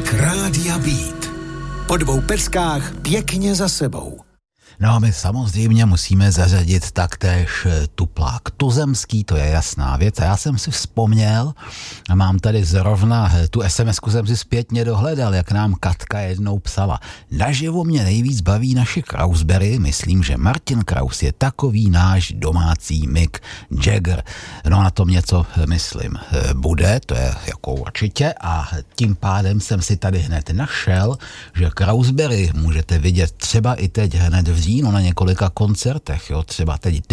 Rádia Beat. Po 2 peskách pěkně za sebou. No a my samozřejmě musíme zařadit taktéž tuplák tuzemský, to je jasná věc. A já jsem si vzpomněl, a mám tady zrovna tu SMS-ku jsem si zpětně dohledal, jak nám Katka jednou psala. Naživo mě nejvíc baví naše Krausberry, myslím, že Martin Kraus je takový náš domácí Mick Jagger. No na tom něco, myslím, bude, to je jako určitě, a tím pádem jsem si tady hned našel, že Krausberry můžete vidět třeba i teď hned v říjnu na několika koncertech, jo, třeba teď